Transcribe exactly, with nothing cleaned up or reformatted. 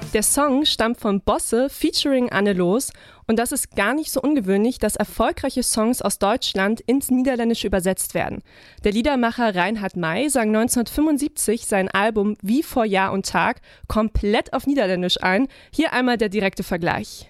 Der Song stammt von Bosse featuring Anne Loos und das ist gar nicht so ungewöhnlich, dass erfolgreiche Songs aus Deutschland ins Niederländische übersetzt werden. Der Liedermacher Reinhard May sang neunzehnhundertfünfundsiebzig sein Album Wie vor Jahr und Tag komplett auf Niederländisch ein. Hier einmal der direkte Vergleich.